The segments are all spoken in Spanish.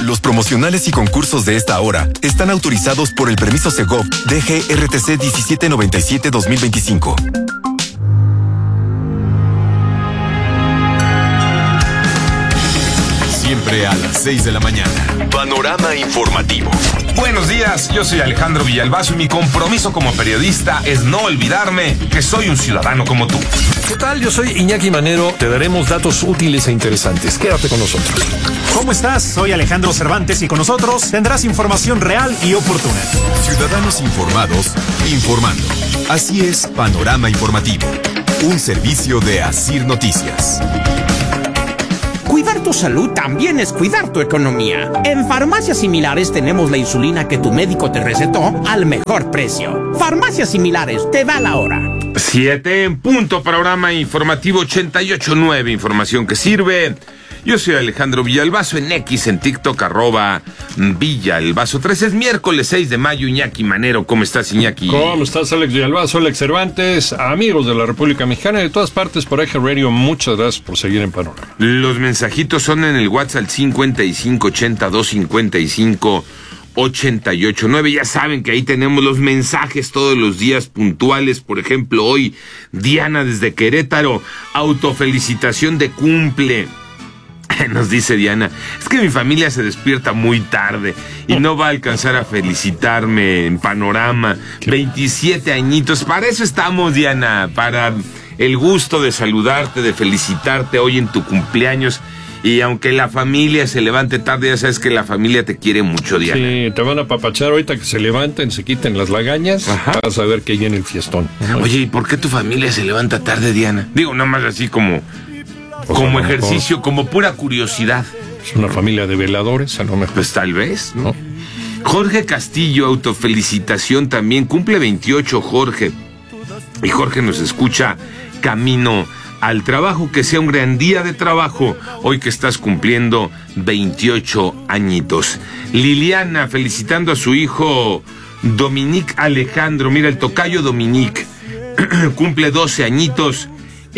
Los promocionales y concursos de esta hora están autorizados por el permiso Segov DGRTC 1797-2025. Siempre a las 6 de la mañana. Panorama informativo. Buenos días, yo soy Alejandro Villalbazo y mi compromiso como periodista es no olvidarme que soy un ciudadano como tú. ¿Qué tal? Yo soy Iñaki Manero. Te daremos datos útiles e interesantes. Quédate con nosotros. ¿Cómo estás? Soy Alejandro Cervantes y con nosotros tendrás información real y oportuna. Ciudadanos informados, informando. Así es Panorama Informativo. Un servicio de Asir Noticias. Cuidar tu salud también es cuidar tu economía. En Farmacias Similares tenemos la insulina que tu médico te recetó al mejor precio. Farmacias Similares, te da la hora. 7 en punto, Panorama Informativo 88.9, información que sirve. Yo soy Alejandro Villalbazo, en X, en TikTok, @Villalbazo 3. Es miércoles 6 de mayo, Iñaki Manero. ¿Cómo estás, Iñaki? ¿Cómo estás, Alex Villalbazo, Alex Cervantes? Amigos de la República Mexicana y de todas partes por Eje Radio, muchas gracias por seguir en Panorama. Los mensajitos son en el WhatsApp 5580-255-88.9. Ya saben que ahí tenemos los mensajes todos los días puntuales. Por ejemplo, hoy, Diana desde Querétaro, autofelicitación de cumple. Nos dice Diana, es que mi familia se despierta muy tarde y no va a alcanzar a felicitarme en Panorama. 27 añitos, para eso estamos, Diana, para el gusto de saludarte, de felicitarte hoy en tu cumpleaños. Y aunque la familia se levante tarde, ya sabes que la familia te quiere mucho, Diana. Sí, te van a apapachar ahorita que se levanten, se quiten las lagañas. Ajá. Vas a ver que viene el fiestón. Oye, ¿y por qué tu familia se levanta tarde, Diana? Digo, nada más así como ejercicio, como pura curiosidad. Es una familia de veladores, a lo mejor. Pues tal vez, ¿no? Jorge Castillo, autofelicitación también. Cumple 28, Jorge. Y Jorge nos escucha camino al trabajo. Que sea un gran día de trabajo hoy que estás cumpliendo 28 añitos. Liliana, felicitando a su hijo Dominique Alejandro. Mira, el tocayo Dominique cumple 12 añitos.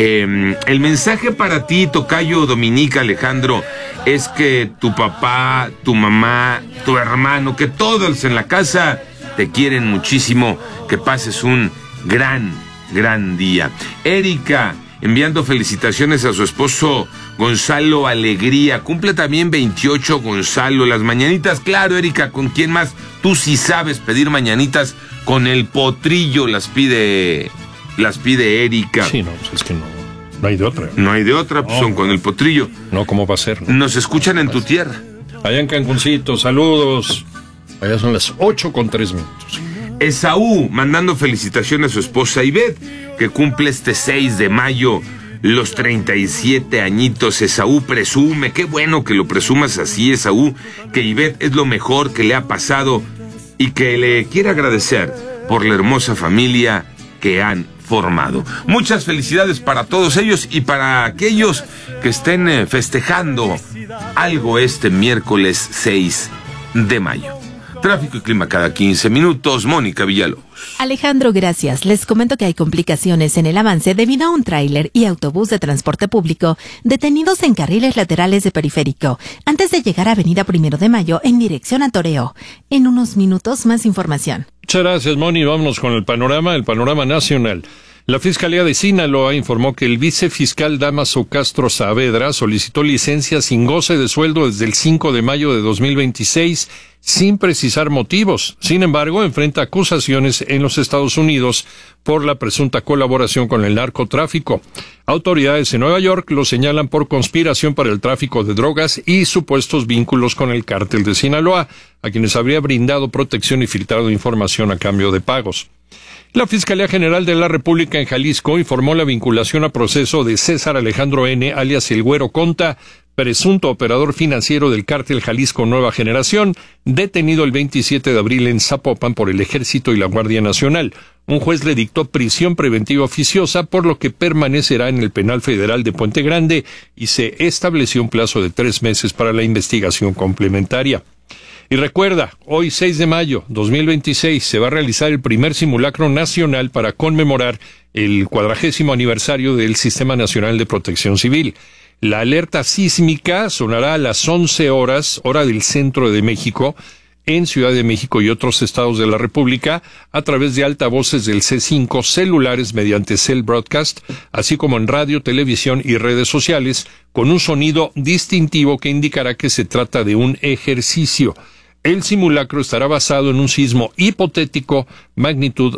El mensaje para ti, tocayo Dominique Alejandro, es que tu papá, tu mamá, tu hermano, que todos en la casa te quieren muchísimo, que pases un gran día. Erika, enviando felicitaciones a su esposo Gonzalo Alegría, cumple también 28 Gonzalo. Las mañanitas, claro, Erika, ¿con quién más? Tú sí sabes pedir mañanitas, con el potrillo las pide Erika. Sí, no, pues es que no hay de otra. No hay de otra, pues son con el potrillo. No, ¿cómo va a ser? No. Nos escuchan en tu tierra. Allá en Cancuncito, saludos. Allá son las 8:03. Esaú, mandando felicitaciones a su esposa Ivette, que cumple este 6 de mayo los 37 añitos. Esaú presume, qué bueno que lo presumas así, Esaú, que Ivette es lo mejor que le ha pasado y que le quiere agradecer por la hermosa familia que han formado. Muchas felicidades para todos ellos y para aquellos que estén festejando algo este miércoles 6 de mayo. Tráfico y clima cada 15 minutos. Mónica Villalobos. Alejandro, gracias. Les comento que hay complicaciones en el avance debido a un tráiler y autobús de transporte público detenidos en carriles laterales de Periférico, antes de llegar a Avenida 1 de Mayo en dirección a Toreo. En unos minutos, más información. Muchas gracias, Moni. Vámonos con el panorama nacional. La Fiscalía de Sinaloa informó que el vicefiscal Dámaso Castro Saavedra solicitó licencia sin goce de sueldo desde el 5 de mayo de 2026, sin precisar motivos. Sin embargo, enfrenta acusaciones en los Estados Unidos por la presunta colaboración con el narcotráfico. Autoridades en Nueva York lo señalan por conspiración para el tráfico de drogas y supuestos vínculos con el cártel de Sinaloa, a quienes habría brindado protección y filtrado información a cambio de pagos. La Fiscalía General de la República en Jalisco informó la vinculación a proceso de César Alejandro N., alias El Güero Conta, presunto operador financiero del cártel Jalisco Nueva Generación, detenido el 27 de abril en Zapopan por el Ejército y la Guardia Nacional. Un juez le dictó prisión preventiva oficiosa, por lo que permanecerá en el Penal Federal de Puente Grande y se estableció un plazo de 3 meses para la investigación complementaria. Y recuerda, hoy 6 de mayo 2026 se va a realizar el primer simulacro nacional para conmemorar el 40º aniversario del Sistema Nacional de Protección Civil. La alerta sísmica sonará a las 11 horas, hora del centro de México, en Ciudad de México y otros estados de la República, a través de altavoces del C5, celulares mediante Cell Broadcast, así como en radio, televisión y redes sociales, con un sonido distintivo que indicará que se trata de un ejercicio. El simulacro estará basado en un sismo hipotético magnitud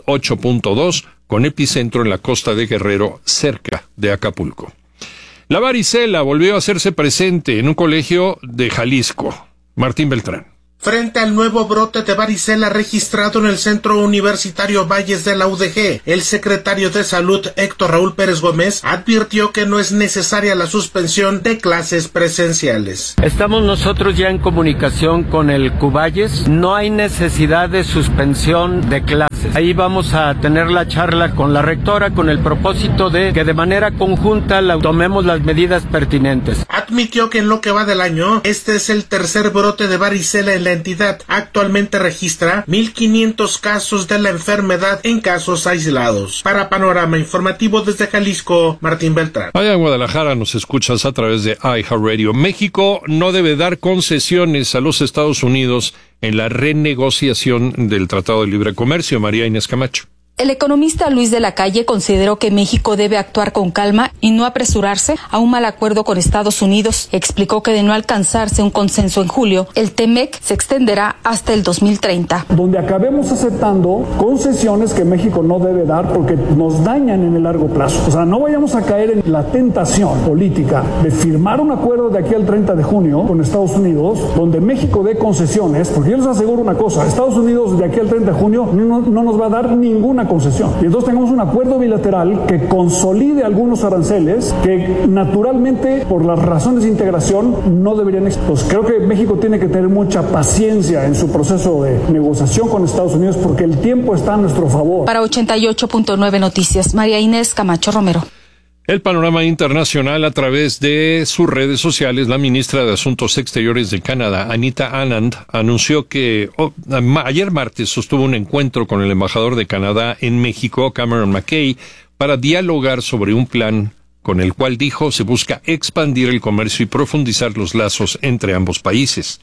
8.2 con epicentro en la costa de Guerrero, cerca de Acapulco. La varicela volvió a hacerse presente en un colegio de Jalisco. Martín Beltrán. Frente al nuevo brote de varicela registrado en el Centro Universitario Valles de la UDG, el secretario de Salud, Héctor Raúl Pérez Gómez, advirtió que no es necesaria la suspensión de clases presenciales. Estamos nosotros ya en comunicación con el Cuballes, no hay necesidad de suspensión de clases. Ahí vamos a tener la charla con la rectora con el propósito de que de manera conjunta tomemos las medidas pertinentes. Admitió que en lo que va del año, este es el tercer brote de varicela en la entidad. Actualmente registra 1,500 casos de la enfermedad en casos aislados. Para Panorama Informativo desde Jalisco, Martín Beltrán. Allá en Guadalajara nos escuchas a través de iHeartRadio. México no debe dar concesiones a los Estados Unidos en la renegociación del Tratado de Libre Comercio. María Inés Camacho. El economista Luis de la Calle consideró que México debe actuar con calma y no apresurarse a un mal acuerdo con Estados Unidos. Explicó que de no alcanzarse un consenso en julio, el TEMEC se extenderá hasta el 2030. Donde acabemos aceptando concesiones que México no debe dar porque nos dañan en el largo plazo. O sea, no vayamos a caer en la tentación política de firmar un acuerdo de aquí al 30 de junio con Estados Unidos, donde México dé concesiones, porque yo les aseguro una cosa, Estados Unidos de aquí al 30 de junio no nos va a dar ninguna concesión. Y entonces tengamos un acuerdo bilateral que consolide algunos aranceles que naturalmente, por las razones de integración, no deberían existir. Pues creo que México tiene que tener mucha paciencia en su proceso de negociación con Estados Unidos porque el tiempo está a nuestro favor. Para 88.9 Noticias, María Inés Camacho Romero. El panorama internacional a través de sus redes sociales. La ministra de Asuntos Exteriores de Canadá, Anita Anand, anunció que ayer martes sostuvo un encuentro con el embajador de Canadá en México, Cameron McKay, para dialogar sobre un plan con el cual, dijo, se busca expandir el comercio y profundizar los lazos entre ambos países.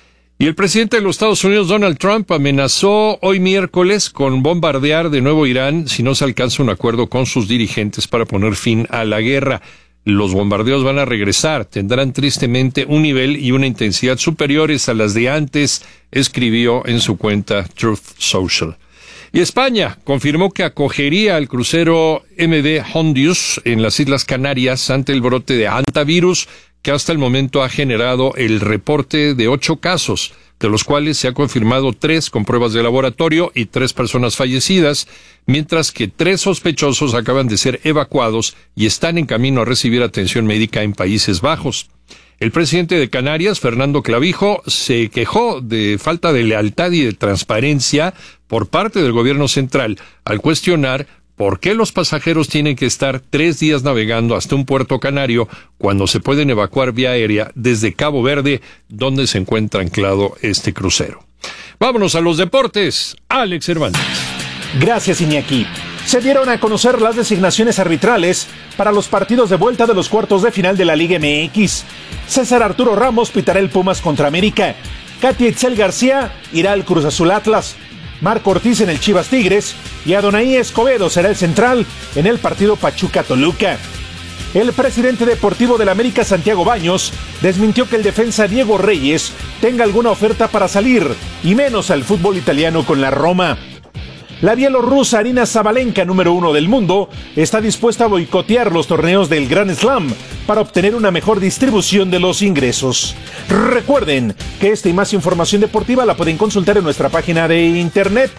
Y el presidente de los Estados Unidos, Donald Trump, amenazó hoy miércoles con bombardear de nuevo Irán si no se alcanza un acuerdo con sus dirigentes para poner fin a la guerra. Los bombardeos van a regresar, tendrán tristemente un nivel y una intensidad superiores a las de antes, escribió en su cuenta Truth Social. Y España confirmó que acogería al crucero MV Hondius en las Islas Canarias ante el brote de hantavirus, que hasta el momento ha generado el reporte de 8 casos, de los cuales se ha confirmado 3 con pruebas de laboratorio y 3 personas fallecidas, mientras que 3 sospechosos acaban de ser evacuados y están en camino a recibir atención médica en Países Bajos. El presidente de Canarias, Fernando Clavijo, se quejó de falta de lealtad y de transparencia por parte del gobierno central al cuestionar ¿por qué los pasajeros tienen que estar 3 días navegando hasta un puerto canario cuando se pueden evacuar vía aérea desde Cabo Verde, donde se encuentra anclado este crucero? Vámonos a los deportes. Alex Cervantes. Gracias, Iñaki. Se dieron a conocer las designaciones arbitrales para los partidos de vuelta de los cuartos de final de la Liga MX. César Arturo Ramos pitará el Pumas contra América. Katia Itzel García irá al Cruz Azul Atlas. Marco Ortiz en el Chivas Tigres y Adonai Escobedo será el central en el partido Pachuca-Toluca. El presidente deportivo del América, Santiago Baños, desmintió que el defensa Diego Reyes tenga alguna oferta para salir, y menos al fútbol italiano con la Roma. La bielorrusa Arina Sabalenka, número 1 del mundo, está dispuesta a boicotear los torneos del Grand Slam para obtener una mejor distribución de los ingresos. Recuerden que esta y más información deportiva la pueden consultar en nuestra página de internet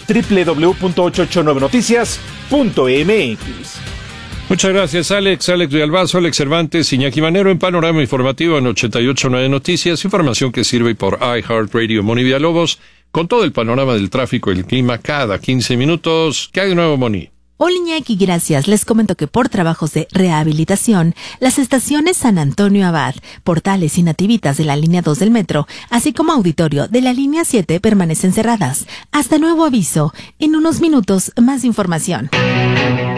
www.889noticias.mx. Muchas gracias, Alex Villalbazo, Alex Cervantes, Iñaki Manero en Panorama Informativo en 88.9 Noticias, información que sirve por iHeartRadio. Moni Villalobos, con todo el panorama del tráfico y el clima cada 15 minutos. ¿Qué hay de nuevo, Moni? Hola Iñaki, gracias. Les comento que por trabajos de rehabilitación, las estaciones San Antonio Abad, Portales y Nativitas de la línea 2 del metro, así como auditorio de la línea 7 permanecen cerradas. Hasta nuevo aviso. En unos minutos, más información.